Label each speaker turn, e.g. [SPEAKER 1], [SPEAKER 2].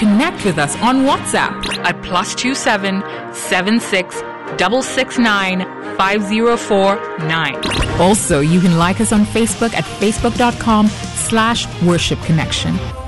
[SPEAKER 1] connect with us on WhatsApp at +27 76 669 5049. Also, you can like us on Facebook at facebook.com/worshipconnection.